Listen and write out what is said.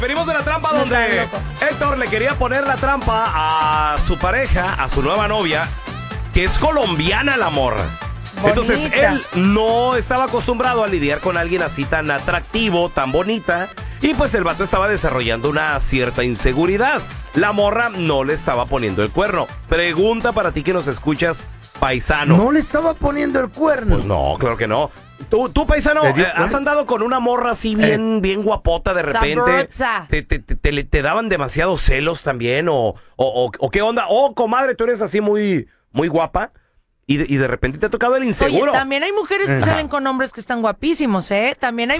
Venimos de la trampa No donde está loco. Héctor le quería poner la trampa a su pareja, a su nueva novia, que es colombiana la morra. Entonces Bonita. él no estaba acostumbrado a lidiar con alguien así tan atractivo, tan bonita, y pues el vato estaba desarrollando una cierta inseguridad. La morra no le estaba poniendo el cuerno. Pregunta para ti que nos escuchas, paisano. No le estaba poniendo el cuerno. Pues no, claro que no. Tú paisano, ¿Te dio ¿has cuerno? andado con una morra así bien guapota de repente? Sabrosa. ¿Te daban demasiados celos también? ¿O qué onda? Oh, comadre, tú eres así muy guapa y de repente te ha tocado el inseguro. Oye, también hay mujeres que salen con hombres que están guapísimos, ¿eh? También hay